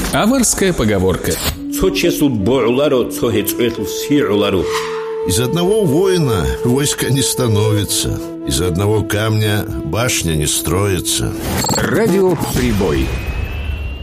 Аварская поговорка. Из одного воина войско не становится, из одного камня башня не строится. Радио «Прибой».